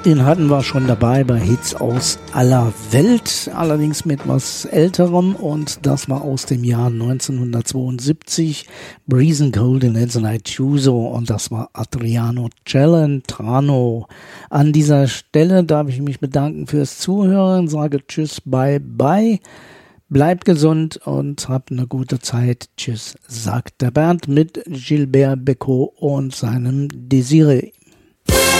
Den hatten wir schon dabei bei Hits aus aller Welt, allerdings mit was Älterem, und das war aus dem Jahr 1972, Breezin' Cold in Night Tuso, und das war Adriano Celentano. An dieser Stelle darf ich mich bedanken fürs Zuhören, sage Tschüss, bye bye, bleibt gesund und habt eine gute Zeit. Tschüss, sagt der Bernd mit Gilbert Bécaud und seinem Désiré.